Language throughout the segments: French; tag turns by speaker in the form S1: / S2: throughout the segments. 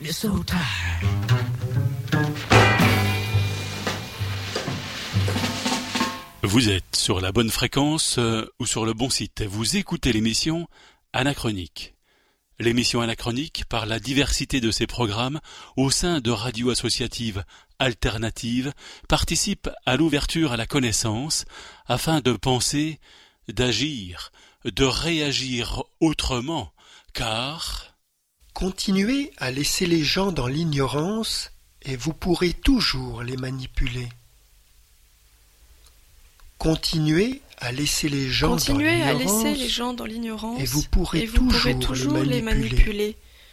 S1: you're so tired.
S2: Vous êtes sur la bonne fréquence ou sur le bon site. Vous écoutez l'émission Anachronique. L'émission Anachronique, par la diversité de ses programmes au sein de radios associatives alternatives, participe à l'ouverture à la connaissance afin de penser, d'agir, de réagir autrement, car...
S3: Continuez à laisser les gens dans l'ignorance et vous pourrez toujours les manipuler. Continuez à laisser les gens dans l'ignorance et vous pourrez toujours les manipuler.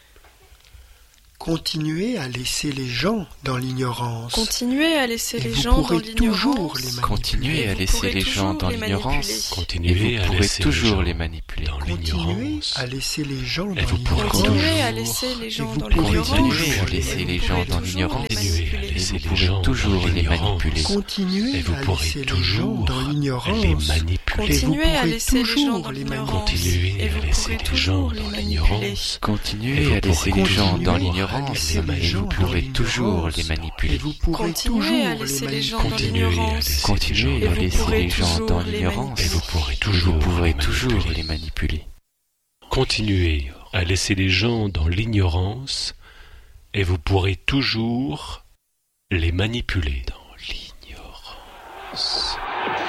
S3: Continuez à laisser les gens dans l'ignorance.
S4: Continuez à laisser les gens dans l'ignorance.
S5: Continuez à laisser les gens dans l'ignorance.
S2: Continuez à laisser
S5: toujours les manipuler.
S3: Continuez à laisser les gens dans l'ignorance.
S4: Continuez à laisser les gens dans l'ignorance.
S5: Continuez à laisser les gens dans l'ignorance. Et vous pourrez toujours les manipuler.
S3: Continuez à laisser les gens dans l'ignorance.
S4: Continuez à laisser les gens dans l'ignorance.
S2: Continuez à laisser les gens dans l'ignorance.
S5: Continuez à laisser les gens dans l'ignorance. Et vous pourrez toujours les manipuler.
S4: Continuez à laisser les gens dans l'ignorance.
S5: Continuez à laisser les gens dans l'ignorance.
S2: Et vous pourrez
S5: toujours les manipuler.
S2: Continuez à laisser les gens dans l'ignorance et vous pourrez toujours les manipuler. Dans l'ignorance.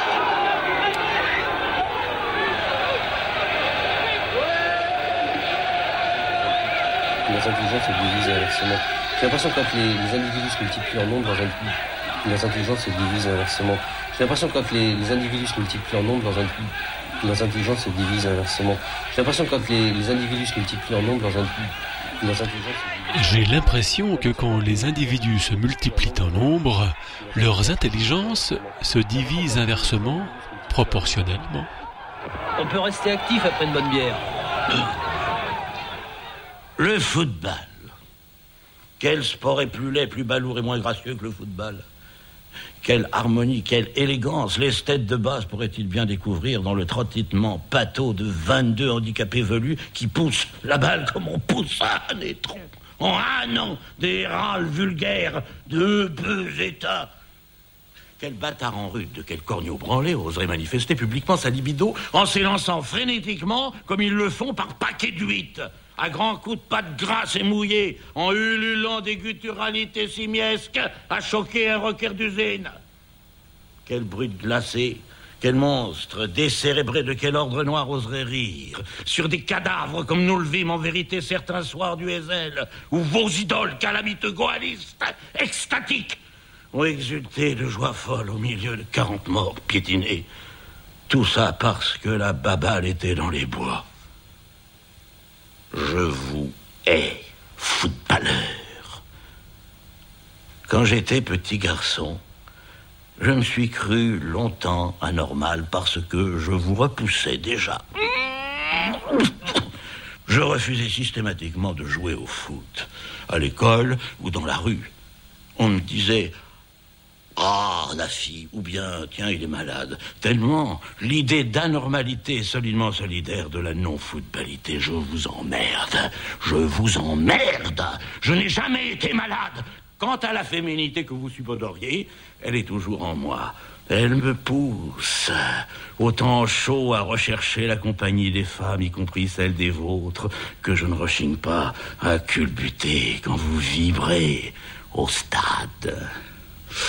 S6: Les intelligences se divisent inversement. J'ai l'impression que quand les individus se multiplient en nombre les intelligences se divisent inversement. J'ai l'impression que quand les individus se multiplient en nombre les intelligences se divisent inversement. J'ai l'impression que quand les individus se multiplient en nombre
S2: J'ai l'impression que quand les individus se multiplient en nombre, leurs intelligences se divisent inversement, proportionnellement.
S7: On peut rester actif après une bonne bière. Le football. Quel sport est plus laid, plus balourd et moins gracieux que le football? Quelle harmonie, quelle élégance l'esthète de base pourrait-il bien découvrir dans le trottinement pâteau de 22 handicapés velus qui poussent la balle comme on pousse un étron en hannant des râles vulgaires de deux états. Quel bâtard en rude, de quel corneau branlé oserait manifester publiquement sa libido en s'élançant frénétiquement comme ils le font par paquets d'huîtres, à grands coups de pattes grasses et mouillées, en ululant des gutturalités simiesques, à choquer un rocker d'usine. Quel bruit de glacé, quel monstre décérébré de quel ordre noir oserait rire sur des cadavres comme nous le vîmes en vérité certains soirs du Hazel, où vos idoles calamiteux goalistes, extatiques, ont exulté de joie folle au milieu de 40 morts piétinés. Tout ça parce que la baballe était dans les bois. Je vous hais, footballeur. Quand j'étais petit garçon, je me suis cru longtemps anormal parce que je vous repoussais déjà. Je refusais systématiquement de jouer au foot, à l'école ou dans la rue. On me disait « Ah, la fille » ou bien « Tiens, il est malade ». Tellement l'idée d'anormalité est solidement solidaire de la non-footballité. Je vous emmerde. Je n'ai jamais été malade. Quant à la féminité que vous supposeriez, elle est toujours en moi. Elle me pousse, autant chaud à rechercher la compagnie des femmes, y compris celle des vôtres, que je ne rechigne pas à culbuter quand vous vibrez au stade.